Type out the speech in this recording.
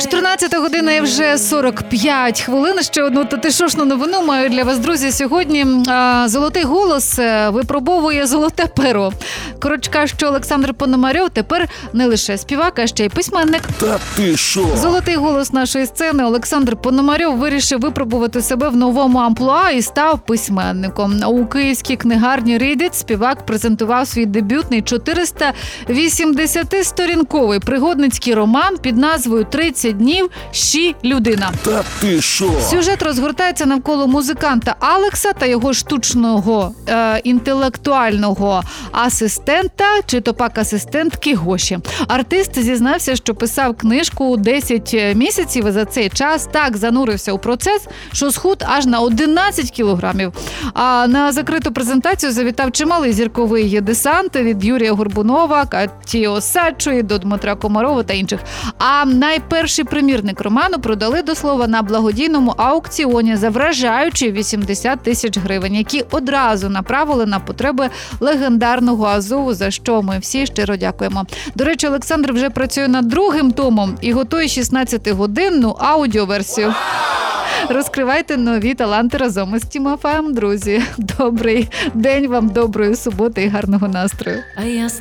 14 година і вже 45 хвилин. Ще одну татишошну новину маю для вас, друзі. Сьогодні «Золотий голос» випробовує золоте перо. Коротше, що Олександр Пономарьов тепер не лише співак, а ще й письменник. Та ти шо? Золотий голос нашої сцени Олександр Пономарьов вирішив випробувати себе в новому амплуа і став письменником. У київській книгарні «Ридіт» співак презентував свій дебютний 480-сторінковий пригодницький роман під назвою «30 днів. Щі людина». Та ти шо? Сюжет розгортається навколо музиканта Алекса та його штучного інтелектуального асистента, чи то пак асистентки Гоші. Артист зізнався, що писав книжку 10 місяців і за цей час так занурився у процес, що схуд аж на 11 кілограмів. А на закриту презентацію завітав чималий зірковий десант від Юрія Горбунова, Каті Осадчої до Дмитра Комарова та інших. А найперший примірник роману продали, до слова, на благодійному аукціоні за вражаючі 80 тисяч гривень, які одразу направили на потреби легендарного Азову, за що ми всі щиро дякуємо. До речі, Олександр вже працює над другим томом і готує 16-годинну аудіоверсію. Розкривайте нові таланти разом із Тім ФМ, друзі. Добрий день вам, доброї суботи і гарного настрою. А я